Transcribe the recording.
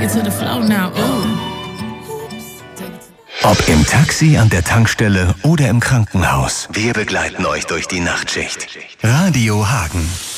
it to the flow now. Ooh. Ob im Taxi, an der Tankstelle oder im Krankenhaus, wir begleiten euch durch die Nachtschicht. Radio Hagen.